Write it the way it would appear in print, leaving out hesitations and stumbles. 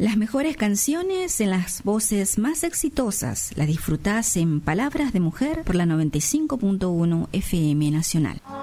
Las mejores canciones en las voces más exitosas las disfrutás en Palabras de Mujer por la 95.1 FM Nacional.